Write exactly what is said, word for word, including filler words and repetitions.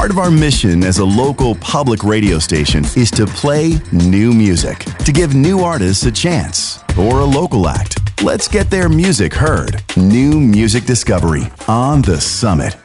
Part of our mission as a local public radio station is to play new music, to give new artists a chance, or a local act. Let's get their music heard. New Music Discovery on The Summit.